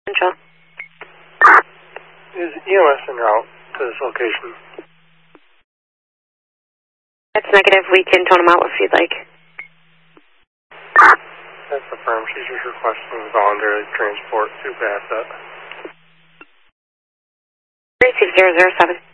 Central. Is EMS en route to this location? That's negative. We can tone them out if you'd like. That's affirmed. She's just requesting voluntary transport to Bassett. 36007.